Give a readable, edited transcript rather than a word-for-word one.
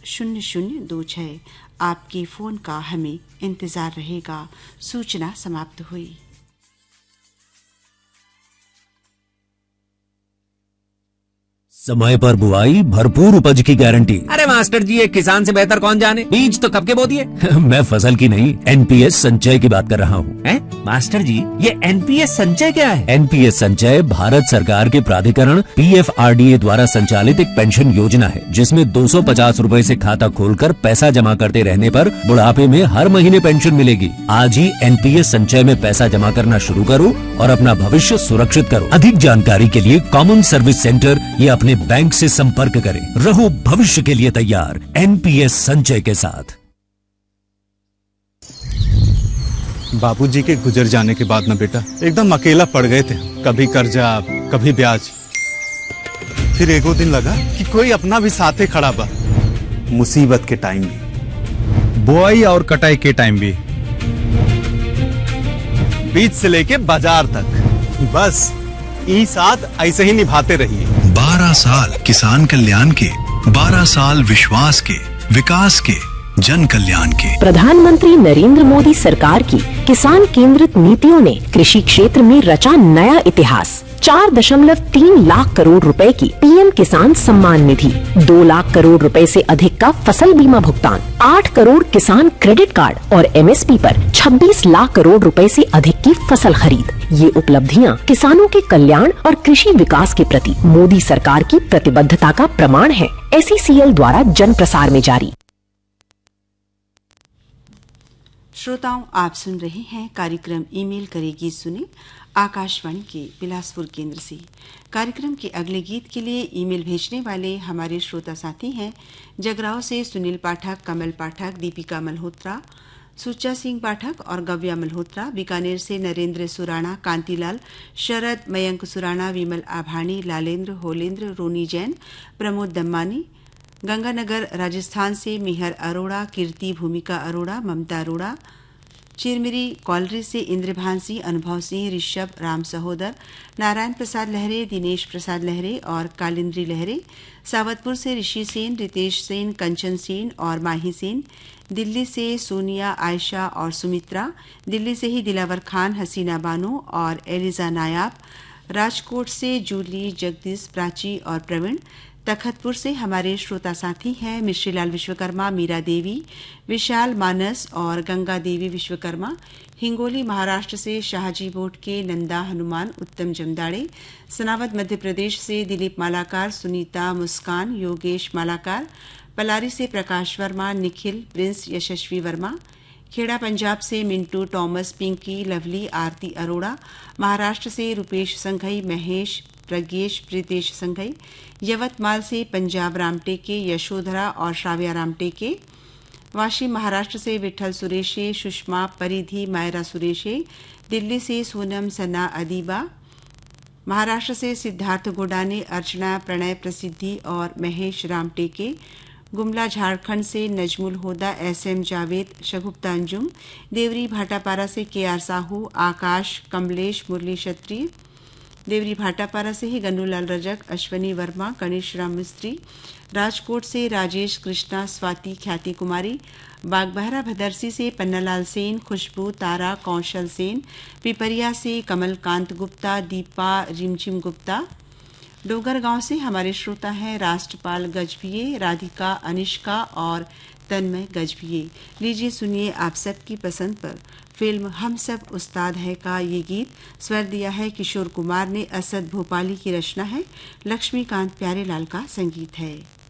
0026। आपके फोन का हमें इंतजार रहेगा। सूचना समाप्त हुई। समय पर बुआई, भरपूर उपज की गारंटी। अरे मास्टर जी, ये किसान से बेहतर कौन जाने? बीज तो कब के बो दिए? मैं फसल की नहीं, एनपीएस संचय की बात कर रहा हूँ। मास्टर जी, ये एनपीएस संचय क्या है? एनपीएस संचय भारत सरकार के प्राधिकरण पीएफआरडीए द्वारा संचालित एक पेंशन योजना है, जिसमें 250 रूपए से खाता खोलकर पैसा जमा करते रहने पर बुढ़ापे में हर महीने पेंशन मिलेगी। आज ही एनपीएस संचय में पैसा जमा करना शुरू करो और अपना भविष्य सुरक्षित करो। अधिक जानकारी के लिए कॉमन सर्विस सेंटर या अपने बैंक से संपर्क करें। रहो भविष्य के लिए तैयार एनपीएस संचय के साथ। बाबूजी के गुजर जाने के बाद ना बेटा एकदम अकेला पड़ गए थे। कभी कर्जा, कभी ब्याज। फिर एगो दिन लगा कि कोई अपना भी साथे खड़ा बा। मुसीबत के टाइम भी, बुआई और कटाई के टाइम भी, बीज से लेके बाजार तक, बस ई साथ ऐसे ही निभाते रहिए। 12 साल किसान कल्याण के, 12 साल विश्वास के, विकास के, जन कल्याण के। प्रधानमंत्री नरेंद्र मोदी सरकार की किसान केंद्रित नीतियों ने कृषि क्षेत्र में रचा नया इतिहास। 4.3 लाख करोड़ रुपए की पीएम किसान सम्मान निधि, 2 लाख करोड़ रुपए से अधिक का फसल बीमा भुगतान, 8 करोड़ किसान क्रेडिट कार्ड और एमएसपी पर 26 लाख करोड़ रुपए से अधिक की फसल खरीद। ये उपलब्धियां किसानों के कल्याण और कृषि विकास के प्रति मोदी सरकार की प्रतिबद्धता का प्रमाण है। एसईसीएल द्वारा जन प्रसार में जारी। श्रोताओं, आप सुन रहे हैं कार्यक्रम ईमेल करेगी सुने आकाशवाणी के बिलासपुर केंद्र से। कार्यक्रम के अगले गीत के लिए ईमेल भेजने वाले हमारे श्रोता साथी हैं जगराव से सुनील पाठक, कमल पाठक, दीपिका मल्होत्रा, सुच्चा सिंह पाठक और गव्या मल्होत्रा। बीकानेर से नरेंद्र सुराणा, कांतिलाल, शरद, मयंक सुराणा, विमल आभाणी, लालेंद्र, होलेंद्र, रोनी जैन, प्रमोद दम्मानी। गंगानगर राजस्थान से मिहर अरोड़ा, कीर्ति, भूमिका अरोड़ा, ममता अरोड़ा। चिरमिरी कॉलरी से इंद्रभान सिंह, अनुभव सिंह, ऋषभ, राम सहोदर, नारायण प्रसाद लहरे, दिनेश प्रसाद लहरे और कालिंद्री लहरे। सावतपुर से ऋषि सेन, रितेश सेन, कंचन सेन और माही सेन। दिल्ली से सोनिया, आयशा और सुमित्रा। दिल्ली से ही दिलावर खान, हसीना बानो और एलिजा नायाब। राजकोट से जूली, जगदीश, प्राची और प्रवीण। तखतपुर से हमारे श्रोता साथी हैं मिश्रीलाल विश्वकर्मा, मीरा देवी, विशाल, मानस और गंगा देवी विश्वकर्मा। हिंगोली महाराष्ट्र से शाहजी बोट के नंदा, हनुमान, उत्तम जमदाड़े। सनावद मध्य प्रदेश से दिलीप मालाकार, सुनीता, मुस्कान, योगेश मालाकार। पलारी से प्रकाश वर्मा, निखिल, प्रिंस, यशस्वी वर्मा। खेड़ा पंजाब से मिंटू, टॉमस, पिंकी, लवली, आरती अरोड़ा। महाराष्ट्र से रूपेश संघई, महेश, प्रज्ञेश, प्रीतेश संघई। यवतमाल से पंजाब रामटेके, यशोधरा और श्राव्या रामटेके। वाशी महाराष्ट्र से विठल सुरेशे, सुषमा, परिधि, मायरा सुरेशे। दिल्ली से सोनम, सना, अदीबा। महाराष्ट्र से सिद्धार्थ गोडाने, अर्चना, प्रणय, प्रसिद्धि और महेश रामटेके। गुमला झारखंड से नजमुल होदा, एसएम जावेद, शगुप्ता अंजुम। देवरी भाटापारा से केआर साहू, आकाश, कमलेश, मुरली क्षत्रिय। देवरी भाटापारा से ही गन्नूलाल रजक, अश्वनी वर्मा, गणेश राम मिस्त्री। राजकोट से राजेश, कृष्णा, स्वाति, ख्याति कुमारी। बागबहरा भदरसी से पन्नालाल सेन, खुशबू, तारा, कौशल सेन। पिपरिया से कमलकांत गुप्ता, दीपा, रिमझिम गुप्ता। डोगरगांव से हमारे श्रोता हैं राष्ट्रपाल गजभिये, राधिका, अनिष्का और तन्मय गजभिये। लीजिए सुनिए आप सबकी पसंद पर फिल्म हम सब उस्ताद है का ये गीत। स्वर दिया है किशोर कुमार ने, असद भोपाली की रचना है, लक्ष्मीकांत प्यारेलाल का संगीत है।